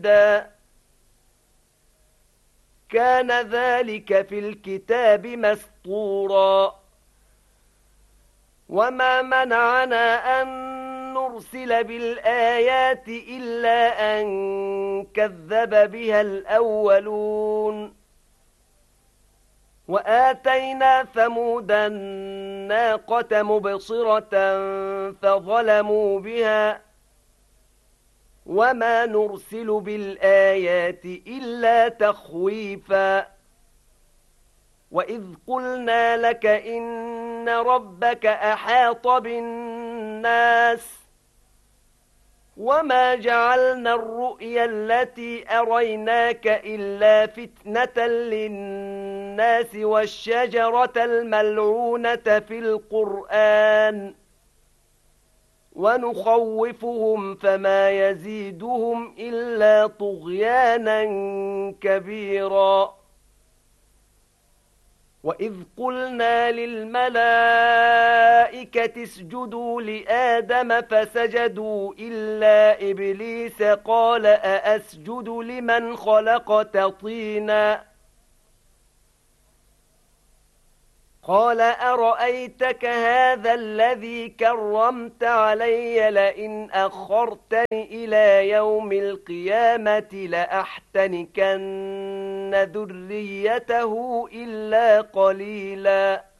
كان ذلك في الكتاب مسطورا وما منعنا أن نرسل بالآيات إلا أن كذب بها الأولون وآتينا ثمود الناقة مبصرة فظلموا بها وما نرسل بالآيات إلا تخويفا وإذ قلنا لك إن ربك أحاط بالناس وما جعلنا الرؤيا التي أريناك إلا فتنة للناس والشجرة الملعونة في القرآن ونخوفهم فما يزيدهم إلا طغيانا كبيرا وإذ قلنا للملائكة اسجدوا لآدم فسجدوا إلا إبليس قال أأسجد لمن خلقت طينا قال أرأيتك هذا الذي كرمت علي لئن أخرتني إلى يوم القيامة لأحتنكن ذريته إلا قليلاً